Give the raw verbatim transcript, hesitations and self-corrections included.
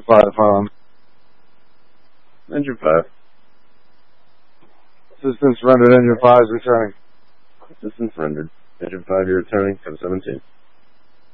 reply to phone. Engine five. Assistance rendered, engine five is returning. Assistance rendered. Engine five, you're returning from seventeen.